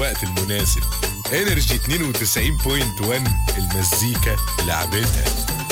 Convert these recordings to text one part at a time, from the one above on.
الوقت المناسب. انرجي 92.1 المزيكا لعبتها.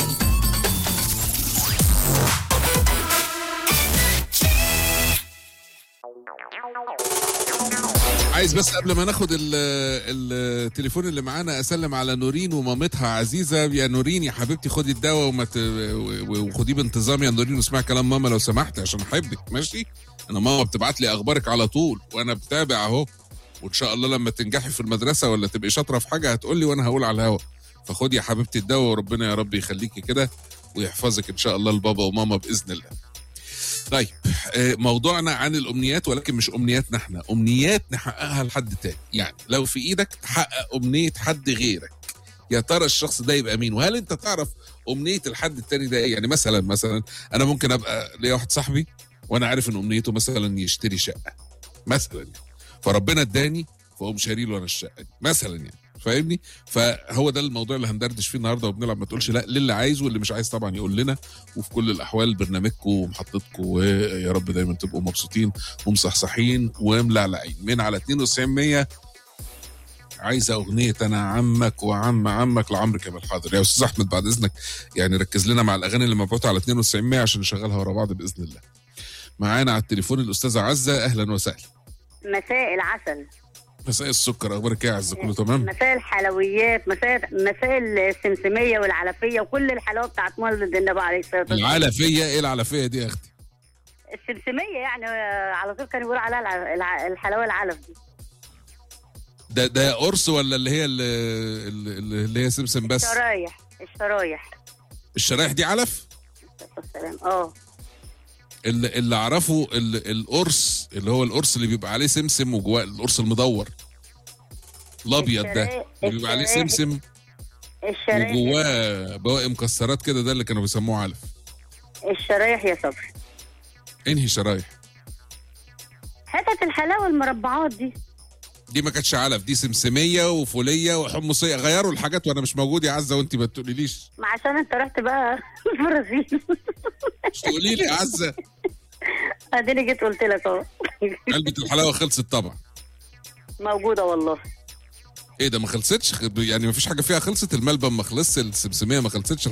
عايز بس قبل ما ناخد التليفون اللي معانا اسلم على نورين ومامتها عزيزه. يا نورين يا حبيبتي خدي الدواء وخديه بانتظام يا نورين، واسمعي كلام ماما لو سمحت عشان احبك. ماشي؟ انا ماما بتبعت لي اخبارك على طول وانا بتابع اهو، وان شاء الله لما تنجحي في المدرسه ولا تبقي شاطره في حاجه هتقول لي وانا هقول على الهوا. فخدي يا حبيبتي الدواء وربنا يا رب يخليكي كده ويحفظك ان شاء الله لبابا وماما باذن الله. طيب موضوعنا عن الامنيات، ولكن مش امنياتنا احنا، امنيات نحققها لحد تاني. يعني لو في ايدك تحقق امنيه حد غيرك، يا ترى الشخص ده يبقى مين؟ وهل انت تعرف امنيه الحد التاني ده ايه؟ يعني مثلا انا ممكن ابقى ليا واحد صاحبي وانا عارف ان امنيته مثلا يشتري شقه مثلا يعني، فربنا اداني فاقوم شاري له انا الشقه دي مثلا يعني، فاهمني؟ فهو ده الموضوع اللي هندردش فيه النهارده وبنلعب. ما تقولش لا للي عايز، واللي مش عايز طبعا يقول لنا. وفي كل الاحوال برنامجكم ومحطتكم، ويا رب دايما تبقوا مبسوطين ومصحصحين وملعلعين. من على 9200 عايزه اغنيه انا عمك وعم عمك لعمرو كمال. حاضر يا استاذ احمد بعد اذنك، يعني ركز لنا مع الاغاني اللي مبعوثه على 9200 عشان نشغلها ورا بعض باذن الله. معانا على التليفون الاستاذه عزه، اهلا وسهلا. مساء العسل. مساء السكر، اخبارك ايه يا عزه؟ كله تمام؟ مساء الحلويات، مساء السمسميه والعلفيه وكل الحلاوه بتاعت مولد النبي عليه الصلاه والسلام. العلفيه؟ ايه العلفيه دي يا اختي؟ السمسميه يعني على طول كانوا بيقولوا عليها الحلاوه العلف دي. ده قرص ولا اللي هي سمسم بس؟ الشرايح دي علف؟ اه اللي اعرفه القرص اللي هو القرص اللي بيبقى عليه سمسم وجواه القرص المدور الابيض ده اللي بيبقى عليه سمسم وجواه بواقي مكسرات كده، ده اللي كانوا بيسموه علف. الشرايح يا صبري. انهي شرايح؟ حتت الحلاوه المربعات دي ما كانتش علف، دي سمسميه وفوليه وحمصيه. غيروا الحاجات وانا مش موجود يا عزه وانت ما تقوليليش. ما عشان انت رحت بقى البرازيل. مش تقولي لي يا عزه؟ اديني جيت قلت لك اهو. علبه الحلاوه خلصت طبعا. موجوده والله. ايه ده ما خلصتش؟ يعني ما فيش حاجه فيها خلصت؟ الملبن ما خلصش، السمسميه ما خلصتش،